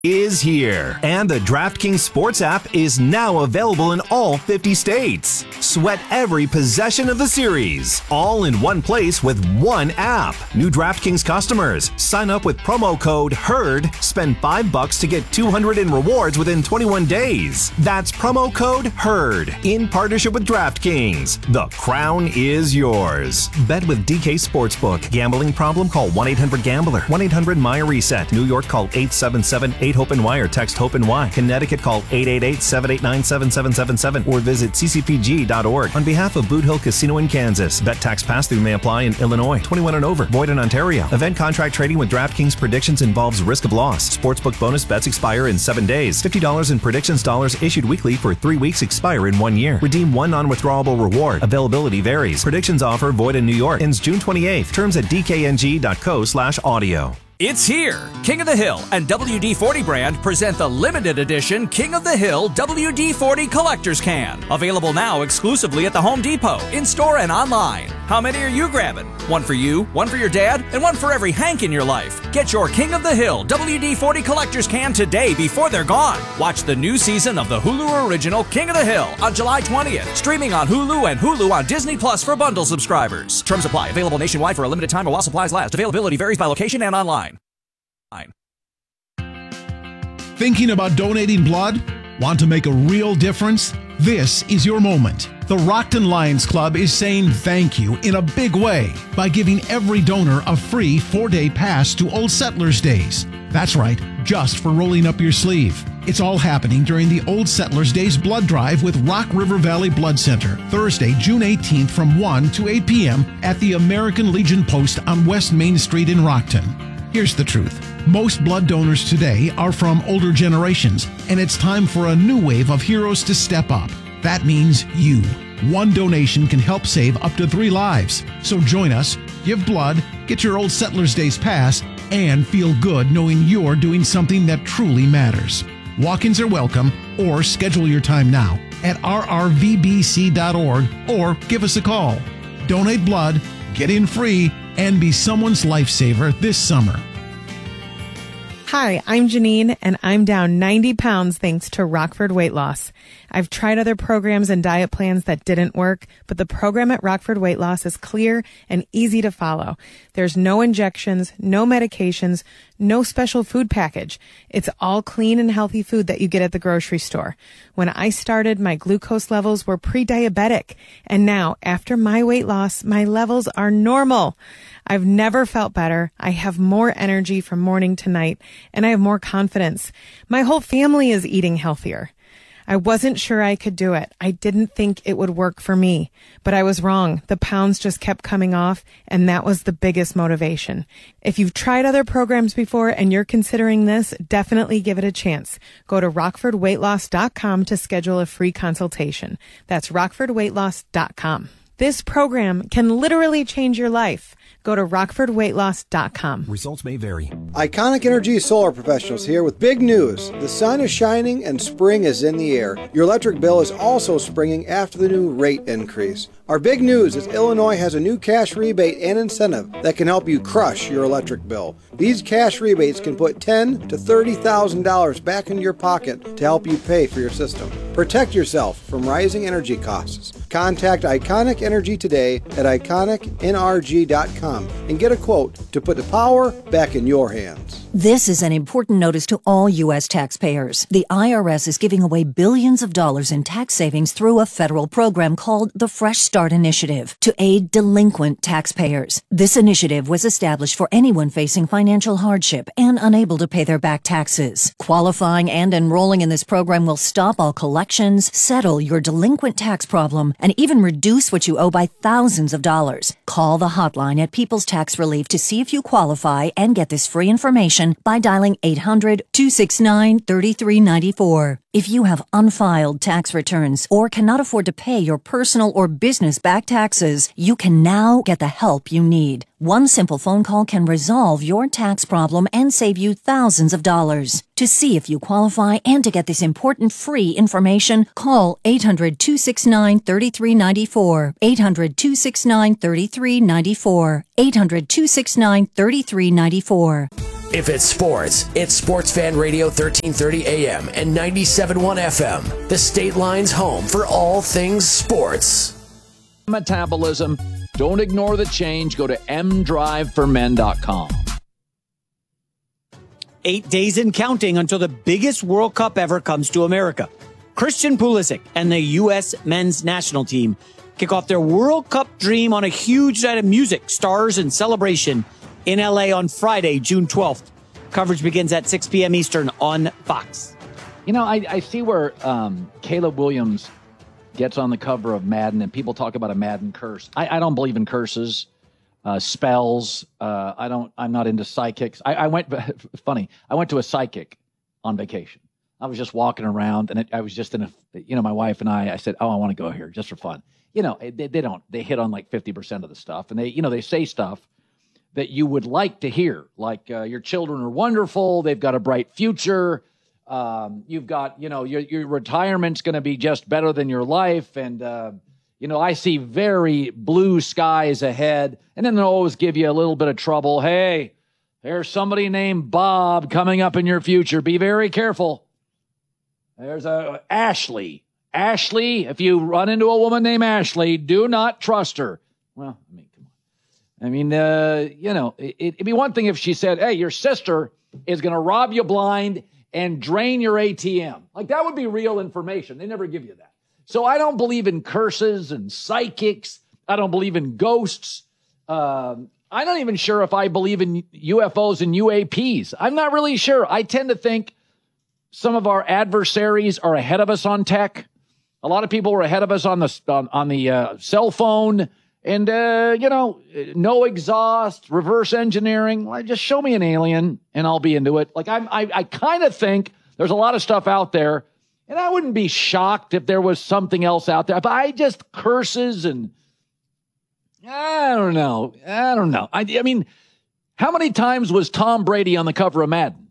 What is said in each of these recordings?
is here, and the DraftKings Sports app is now available in all 50 states. Sweat every possession of the series, all in one place with one app. New DraftKings customers, sign up with promo code HERD, spend $5 to get $200 in rewards within 21 days. That's promo code HERD, in partnership with DraftKings. The crown is yours. Bet with DK Sportsbook. Gambling problem? Call 1-800-GAMBLER. 1-800-MY-RESET. New York, call 877-8-HOPE-NY or text HOPE-NY. Connecticut, call 888-789-7777 or visit ccpg.org. On behalf of Boot Hill Casino in Kansas, bet tax pass-through may apply in Illinois. 21 and over. Void in Ontario. Event contract trading with DraftKings Predictions involves risk of loss. Sportsbook bonus bets expire in 7 days. $50 in predictions dollars issued weekly for 3 weeks, expire in 1 year. Redeem one non-withdrawable reward. Availability varies. Predictions offer void in New York. Ends June 28th. Terms at dkng.co/audio. It's here! King of the Hill and WD-40 brand present the limited edition King of the Hill WD-40 Collector's Can. Available now exclusively at the Home Depot, in-store and online. How many are you grabbing? One for you, one for your dad, and one for every Hank in your life. Get your King of the Hill WD-40 Collector's Can today before they're gone. Watch the new season of the Hulu original King of the Hill on July 20th. Streaming on Hulu and Hulu on Disney Plus for bundle subscribers. Terms apply. Available nationwide for a limited time or while supplies last. Availability varies by location and online. Thinking about donating blood? Want to make a real difference? This is your moment. The Rockton Lions Club is saying thank you in a big way by giving every donor a free 4-day pass to Old Settlers Days. That's right, just for rolling up your sleeve. It's all happening during the Old Settlers Days blood drive with Rock River Valley Blood Center, Thursday, June 18th from 1 to 8 p.m. at the American Legion Post on West Main Street in Rockton. Here's the truth. Most blood donors today are from older generations, and it's time for a new wave of heroes to step up. That means you. One donation can help save up to 3 lives. So join us, give blood, get your Old Settlers Days pass, and feel good knowing you're doing something that truly matters. Walk-ins are welcome, or schedule your time now at rrvbc.org or give us a call. Donate blood, get in free, and be someone's lifesaver this summer. Hi, I'm Janine, and I'm down 90 pounds thanks to Rockford Weight Loss. I've tried other programs and diet plans that didn't work, but the program at Rockford Weight Loss is clear and easy to follow. There's no injections, no medications, no special food package. It's all clean and healthy food that you get at the grocery store. When I started, my glucose levels were pre-diabetic, and now, after my weight loss, my levels are normal. I've never felt better. I have more energy from morning to night, and I have more confidence. My whole family is eating healthier. I wasn't sure I could do it. I didn't think it would work for me, but I was wrong. The pounds just kept coming off, and that was the biggest motivation. If you've tried other programs before and you're considering this, definitely give it a chance. Go to rockfordweightloss.com to schedule a free consultation. That's rockfordweightloss.com. This program can literally change your life. Go to rockfordweightloss.com. Results may vary. Iconic Energy Solar Professionals here with big news. The sun is shining and spring is in the air. Your electric bill is also springing after the new rate increase. Our big news is Illinois has a new cash rebate and incentive that can help you crush your electric bill. These cash rebates can put $10,000 to $30,000 back into your pocket to help you pay for your system. Protect yourself from rising energy costs. Contact Iconic Energy today at iconicnrg.com and get a quote to put the power back in your hands. This is an important notice to all U.S. taxpayers. The IRS is giving away billions of dollars in tax savings through a federal program called the Fresh Start Initiative to aid delinquent taxpayers. This initiative was established for anyone facing financial hardship and unable to pay their back taxes. Qualifying and enrolling in this program will stop all collections, settle your delinquent tax problem, and even reduce what you owe by thousands of dollars. Call the hotline at People's Tax Relief to see if you qualify and get this free information by dialing 800-269-3394. If you have unfiled tax returns or cannot afford to pay your personal or business back taxes, you can now get the help you need. One simple phone call can resolve your tax problem and save you thousands of dollars. To see if you qualify and to get this important free information, call 800-269-3394. 800-269-3394. 800-269-3394. If it's sports, it's Sports Fan Radio 1330 AM and 97.1 FM, the State Line's home for all things sports. Metabolism. Don't ignore the change. Go to mdriveformen.com. 8 days and counting until the biggest World Cup ever comes to America. Christian Pulisic and the U.S. men's national team kick off their World Cup dream on a huge night of music, stars, and celebration in L.A. on Friday, June 12th. Coverage begins at 6 p.m. Eastern on Fox. You know, I see where Caleb Williams gets on the cover of Madden, and people talk about a Madden curse. I don't believe in curses, spells. I'm not into psychics. I went to a psychic on vacation. I was just walking around, and I was just in my wife and I said, I want to go here just for fun. They hit on like 50% of the stuff, and they say stuff that you would like to hear, like your children are wonderful, they've got a bright future, you've got, your retirement's going to be just better than your life, and, I see very blue skies ahead, and then they'll always give you a little bit of trouble. Hey, there's somebody named Bob coming up in your future. Be very careful. There's Ashley. Ashley, if you run into a woman named Ashley, do not trust her. Well, it'd be one thing if she said, hey, your sister is going to rob you blind and drain your ATM. Like, that would be real information. They never give you that. So I don't believe in curses and psychics. I don't believe in ghosts. I'm not even sure if I believe in UFOs and UAPs. I'm not really sure. I tend to think some of our adversaries are ahead of us on tech. A lot of people were ahead of us on the cell phone. And, no exhaust, reverse engineering. Well, just show me an alien and I'll be into it. Like, I kind of think there's a lot of stuff out there, and I wouldn't be shocked if there was something else out there. But I just curses and I don't know. I mean, how many times was Tom Brady on the cover of Madden?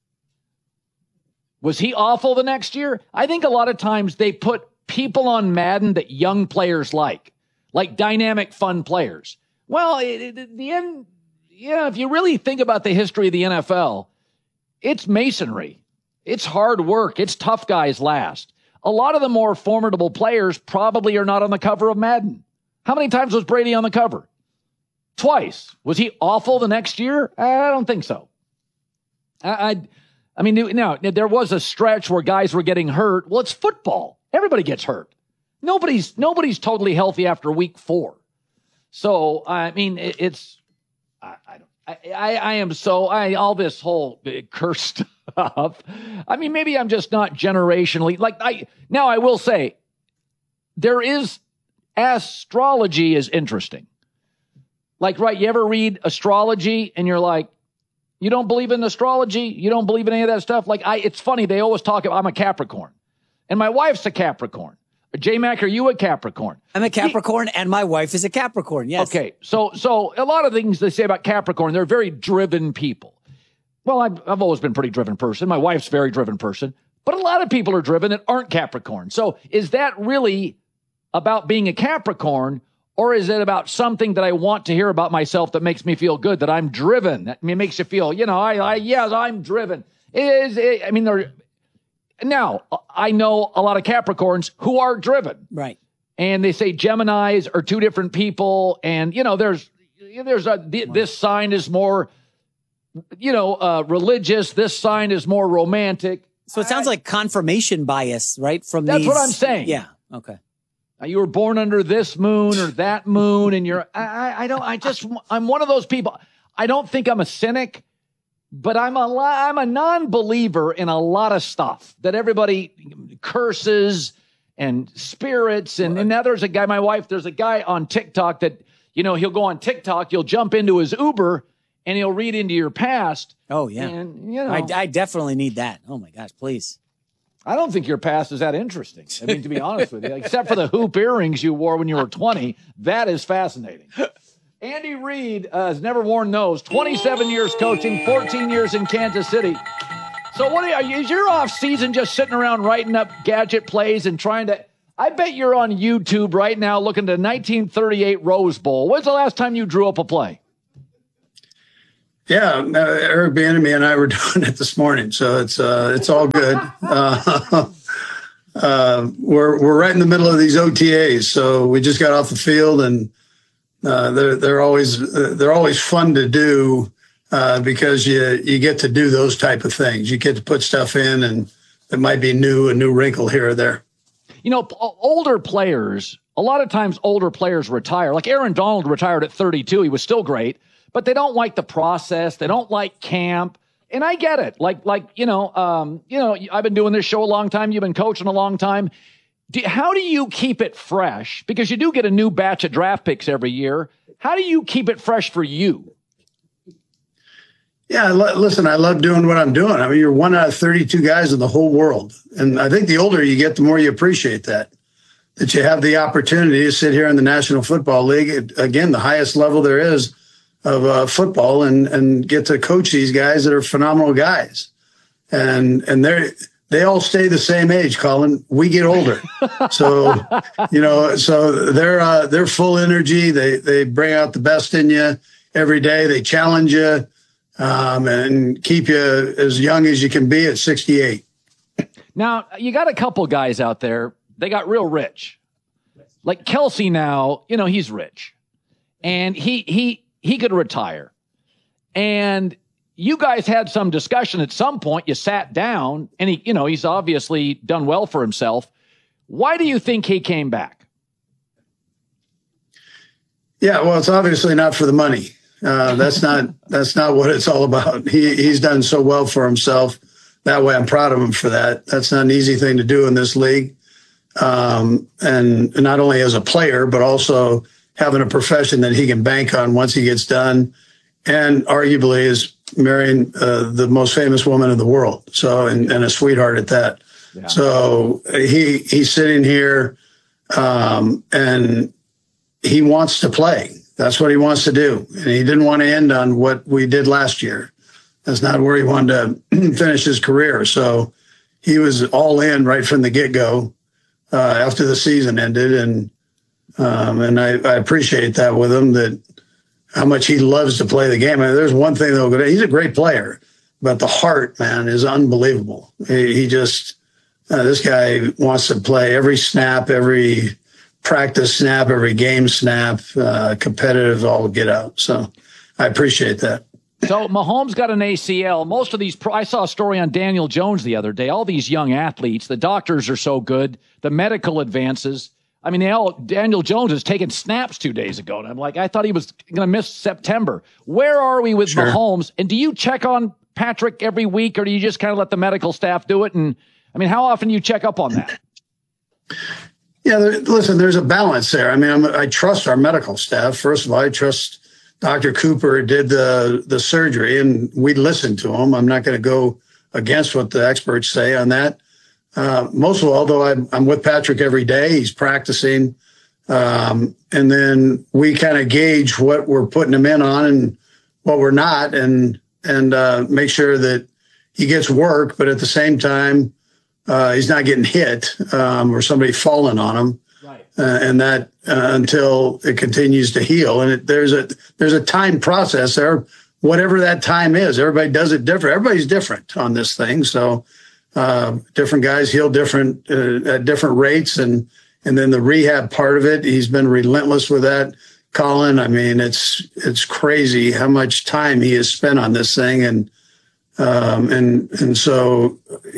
Was he awful the next year? I think a lot of times they put people on Madden that young players like dynamic, fun players. Well, at the end, if you really think about the history of the NFL, it's masonry. It's hard work. It's tough guys last. A lot of the more formidable players probably are not on the cover of Madden. How many times was Brady on the cover? Twice. Was he awful the next year? I don't think so. I mean, now, there was a stretch where guys were getting hurt. Well, it's football. Everybody gets hurt. Nobody's totally healthy after week 4. So, I mean, all this whole curse stuff. I mean, maybe I'm just not generationally now I will say astrology is interesting. Like, right. You ever read astrology and you're like, you don't believe in astrology? You don't believe in any of that stuff? Like, it's funny. They always talk about, I'm a Capricorn and my wife's a Capricorn. J-Mac, are you a Capricorn? I'm a Capricorn, and my wife is a Capricorn, yes. Okay, so a lot of things they say about Capricorn, they're very driven people. Well, I've always been a pretty driven person. My wife's a very driven person. But a lot of people are driven that aren't Capricorn. So is that really about being a Capricorn, or is it about something that I want to hear about myself that makes me feel good, that I'm driven? That makes you feel, yes, I'm driven. Now, I know a lot of Capricorns who are driven. Right. And they say Geminis are two different people. And, this sign is more, religious. This sign is more romantic. So it sounds like confirmation bias, right? That's what I'm saying. Yeah. Okay. You were born under this moon or that moon. And I'm one of those people. I don't think I'm a cynic. But I'm a non-believer in a lot of stuff that everybody curses and spirits. And now there's a guy on TikTok that, he'll go on TikTok, you'll jump into his Uber and he'll read into your past. Oh, yeah. And, I definitely need that. Oh, my gosh, please. I don't think your past is that interesting. I mean, to be honest with you, except for the hoop earrings you wore when you were 20, that is fascinating. Andy Reid has never worn those. 27 years coaching, 14 years in Kansas City. So is your off season just sitting around writing up gadget plays and trying to? I bet you're on YouTube right now looking at the 1938 Rose Bowl. When's the last time you drew up a play? Yeah, Eric Bieniemy and I were doing it this morning, so it's all good. We're right in the middle of these OTAs, so we just got off the field, and they're always fun to do because you get to do those type of things. You get to put stuff in, and it might be a new wrinkle here or there. Older players, a lot of times older players retire. Like Aaron Donald retired at 32. He was still great. But they don't like the process. They don't like camp. And I get it. I've been doing this show a long time. You've been coaching a long time. How do you keep it fresh? Because you do get a new batch of draft picks every year. How do you keep it fresh for you? Yeah, listen, I love doing what I'm doing. I mean, you're one out of 32 guys in the whole world. And I think the older you get, the more you appreciate that you have the opportunity to sit here in the National Football League, again, the highest level there is of football, and get to coach these guys that are phenomenal guys. And they all stay the same age, Colin. We get older. So, so they're full energy. They bring out the best in you every day. They challenge you and keep you as young as you can be at 68. Now, you got a couple guys out there. They got real rich. Like Kelsey now, he's rich. And he could retire. And you guys had some discussion at some point. You sat down, and he's obviously done well for himself. Why do you think he came back? Yeah, well, it's obviously not for the money. That's not what it's all about. He's done so well for himself. That way, I'm proud of him for that. That's not an easy thing to do in this league. And not only as a player, but also having a profession that he can bank on once he gets done, and arguably is marrying the most famous woman in the world. So, and a sweetheart at that. Yeah. So he's sitting here, and he wants to play. That's what he wants to do. And he didn't want to end on what we did last year. That's not where he wanted to finish his career. So he was all in right from the get-go after the season ended. And I appreciate that with him, that how much he loves to play the game. I mean, there's one thing though, he's a great player, but the heart, man, is unbelievable. He just, this guy wants to play every snap, every practice snap, every game snap, competitive, all get out. So I appreciate that. So Mahomes got an ACL. Most of these, I saw a story on Daniel Jones the other day. All these young athletes, the doctors are so good, the medical advances. I mean, Daniel Jones has taken snaps 2 days ago. And I'm like, I thought he was going to miss September. Where are we with Mahomes? And do you check on Patrick every week, or do you just kind of let the medical staff do it? And I mean, how often do you check up on that? Yeah, listen, there's a balance there. I mean, I trust our medical staff. First of all, I trust Dr. Cooper did the surgery, and we listened to him. I'm not going to go against what the experts say on that. Most of all, though, I'm with Patrick every day. He's practicing. And then we kind of gauge what we're putting him in on and what we're not, and make sure that he gets work, but at the same time, he's not getting hit or somebody falling on him. Right. And that until it continues to heal. And there's a time process there, whatever that time is. Everybody does it different. Everybody's different on this thing. So different guys heal different at different rates. And then the rehab part of it, he's been relentless with that. Colin, I mean, it's crazy how much time he has spent on this thing. And so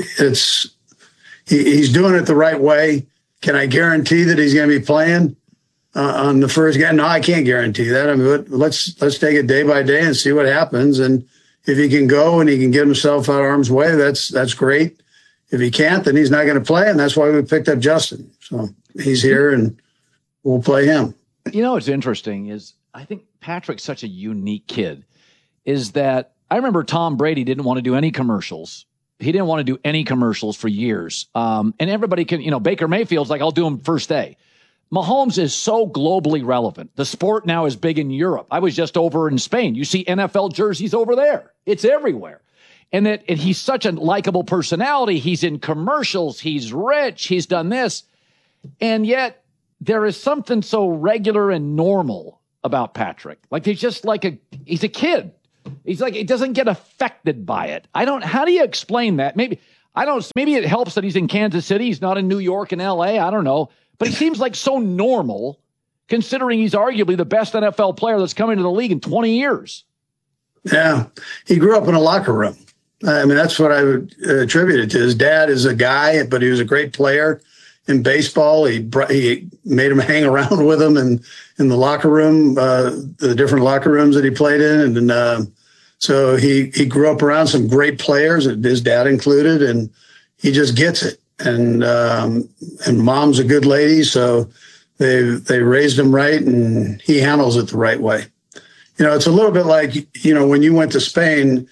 he's doing it the right way. Can I guarantee that he's going to be playing on the first game? No, I can't guarantee that. I mean, let's take it day by day and see what happens. And if he can go and he can get himself out of harm's way, that's great. If he can't, then he's not going to play. And that's why we picked up Justin. So he's here and we'll play him. You know, what's interesting is I think Patrick's such a unique kid, is that I remember Tom Brady didn't want to do any commercials. He didn't want to do any commercials for years. And everybody can, Baker Mayfield's like, I'll do them first day. Mahomes is so globally relevant. The sport now is big in Europe. I was just over in Spain. You see NFL jerseys over there. It's everywhere. And he's such a likable personality. He's in commercials. He's rich. He's done this. And yet there is something so regular and normal about Patrick. Like he's just he's a kid. He's like, it doesn't get affected by it. How do you explain that? Maybe it helps that he's in Kansas City. He's not in New York and LA. I don't know. But he seems like so normal considering he's arguably the best NFL player that's come into the league in 20 years. Yeah. He grew up in a locker room. I mean, that's what I would attribute it to. His dad is a guy, but he was a great player in baseball. He made him hang around with him in the locker room, the different locker rooms that he played in. And so he grew up around some great players, his dad included, and he just gets it. And mom's a good lady, so they raised him right, and he handles it the right way. You know, it's a little bit like, you know, when you went to Spain,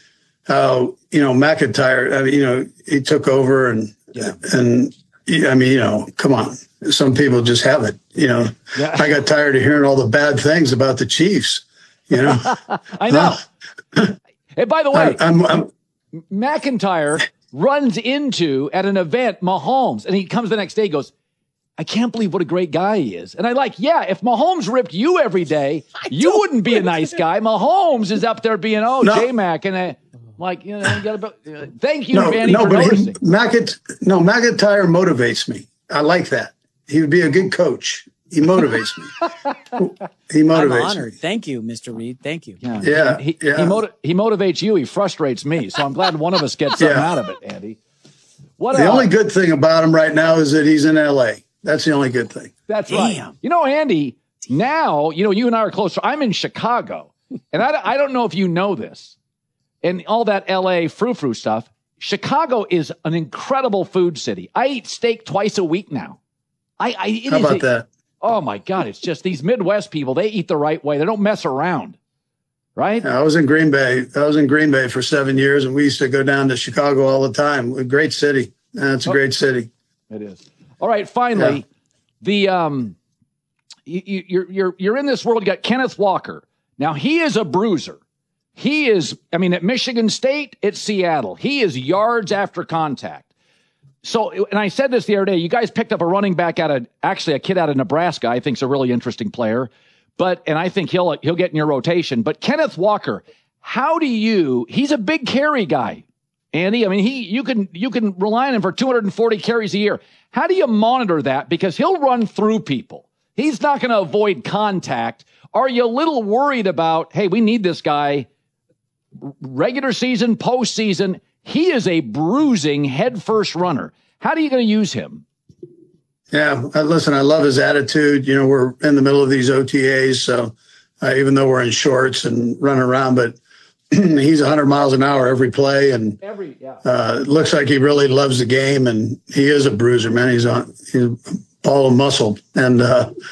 McIntyre, he took over and I mean, you know, come on. Some people just have it, you know. Yeah. I got tired of hearing all the bad things about the Chiefs, you know. I know. And by the way, McIntyre runs into at an event Mahomes, and he comes the next day and goes, I can't believe what a great guy he is. And if Mahomes ripped you every day, you wouldn't be a nice guy. Mahomes is up there being, J-Mac. And thank you, Vandy, for noticing. McIntyre motivates me. I like that. He would be a good coach. He motivates me. I'm honored. Thank you, Mr. Reed. Thank you. Yeah. He motivates you. He frustrates me. So I'm glad one of us gets something out of it, Andy. The only good thing about him right now is that he's in L.A. That's the only good thing. That's right. You know, Andy, now, you know, you and I are closer. I'm in Chicago, and I don't know if you know this, and all that L.A. frou-frou stuff. Chicago is an incredible food city. I eat steak twice a week now. How about that? Oh, my God. It's just these Midwest people, they eat the right way. They don't mess around, right? I was in Green Bay. For 7 years, and we used to go down to Chicago all the time. A great city. It's a great city. It is. All right, finally, you're in this world. You got Kenneth Walker. Now, he is a bruiser. He is, at Michigan State, it's Seattle. He is yards after contact. So, and I said this the other day, you guys picked up a running back a kid out of Nebraska, I think is a really interesting player. And I think he'll get in your rotation. But Kenneth Walker, he's a big carry guy, Andy. You can rely on him for 240 carries a year. How do you monitor that? Because he'll run through people. He's not going to avoid contact. Are you a little worried about, hey, we need this guy regular season, postseason? He is a bruising head-first runner. How are you going to use him? Yeah, listen, I love his attitude. You know, we're in the middle of these OTAs, so even though we're in shorts and running around, but he's 100 miles an hour every play, and it looks like he really loves the game, and he is a bruiser, man. He's a ball of muscle, and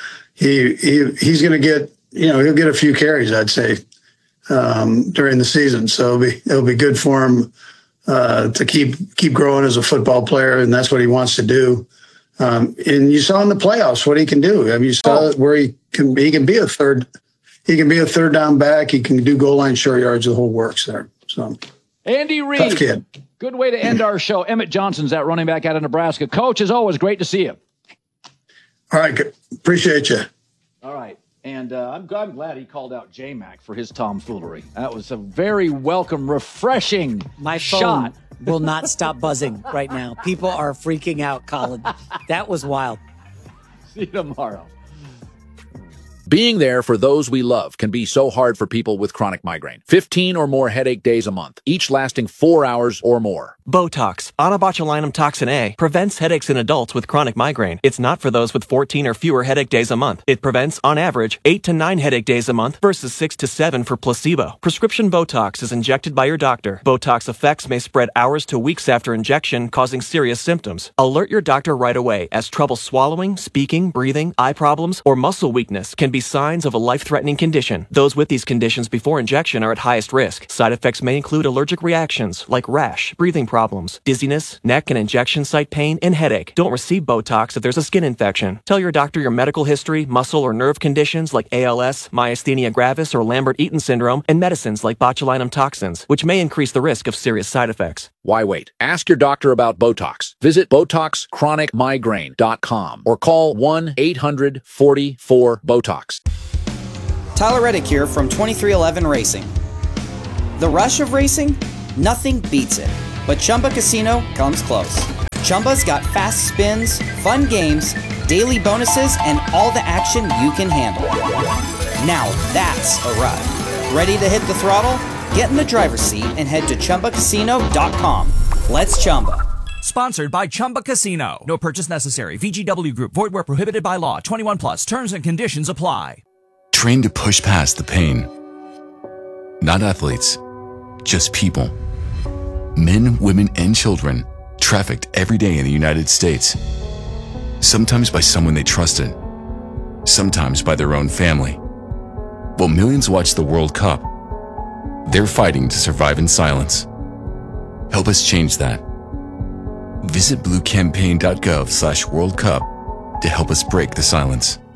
he's going to get, he'll get a few carries, I'd say, during the season. So it'll be good for him to keep growing as a football player, and that's what he wants to do. And you saw in the playoffs what he can do. You saw where he can be a third. He can be a third down back. He can do goal line short yards. The whole works there. So, Andy Reid, tough kid. Good way to end our show. Emmett Johnson's that running back out of Nebraska. Coach, as always, great to see you. All right, appreciate you. All right, and I'm glad he called out J-Mac for his tomfoolery. That was a very welcome, refreshing shot. Will not stop buzzing right now. People are freaking out, Colin. That was wild. See you tomorrow. Being there for those we love can be so hard for people with chronic migraine. 15 or more headache days a month, each lasting 4 hours or more. Botox, onabotulinum toxin A, prevents headaches in adults with chronic migraine. It's not for those with 14 or fewer headache days a month. It prevents, on average, 8 to 9 headache days a month versus 6 to 7 for placebo. Prescription Botox is injected by your doctor. Botox effects may spread hours to weeks after injection, causing serious symptoms. Alert your doctor right away, as trouble swallowing, speaking, breathing, eye problems, or muscle weakness can be signs of a life-threatening condition. Those with these conditions before injection are at highest risk. Side effects may include allergic reactions like rash, breathing problems, dizziness, neck and injection site pain, and headache. Don't receive Botox if there's a skin infection. Tell your doctor your medical history, muscle or nerve conditions like ALS, myasthenia gravis, or Lambert-Eaton syndrome, and medicines like botulinum toxins, which may increase the risk of serious side effects. Why wait? Ask your doctor about Botox. Visit BotoxChronicMigraine.com or call 1-800-44-BOTOX. Tyler Reddick here from 2311 Racing. The rush of racing? Nothing beats it. But Chumba Casino comes close. Chumba's got fast spins, fun games, daily bonuses, and all the action you can handle. Now that's a ride. Ready to hit the throttle? Get in the driver's seat and head to ChumbaCasino.com. Let's Chumba. Sponsored by Chumba Casino. No purchase necessary. VGW Group. Void where prohibited by law. 21 plus. Terms and conditions apply. Train to push past the pain. Not athletes, just people. Men, women, and children trafficked every day in the United States. Sometimes by someone they trusted. Sometimes by their own family. While millions watch the World Cup, they're fighting to survive in silence. Help us change that. Visit bluecampaign.gov/World Cup to help us break the silence.